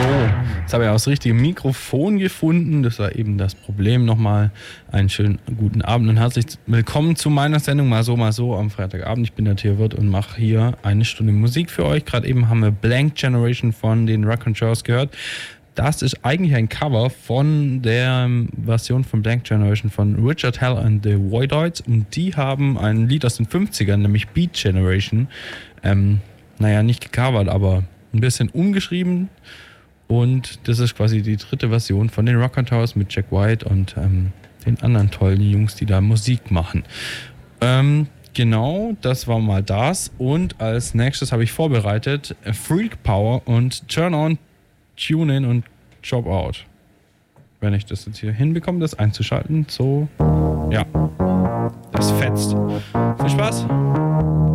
Jetzt habe ich auch das richtige Mikrofon gefunden. Das war eben das Problem. Nochmal einen schönen guten Abend und herzlich willkommen zu meiner Sendung Mal so am Freitagabend. Ich bin der Theo Wirth und mache hier eine Stunde Musik für euch. Gerade eben haben wir Blank Generation von den Raconteurs gehört. Das ist eigentlich ein Cover von der Version von Blank Generation von Richard Hell and the Voidoids. Und die haben ein Lied aus den 50ern, nämlich Beat Generation. Nicht gecovert, aber ein bisschen umgeschrieben. Und das ist quasi die dritte Version von den Raconteurs mit Jack White und den anderen tollen Jungs, die da Musik machen. Genau, das war mal das. Und als nächstes habe ich vorbereitet Freak Power und Turn On, Tune In und Drop Out. Wenn ich das jetzt hier hinbekomme, das einzuschalten, so, ja, das fetzt. Viel Spaß!